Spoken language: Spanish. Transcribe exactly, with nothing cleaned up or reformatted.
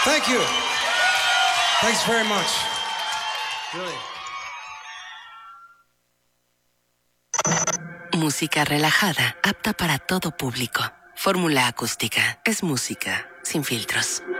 Thank you. Thanks very much. Really. Música relajada, apta para todo público. Fórmula Acústica es música sin filtros.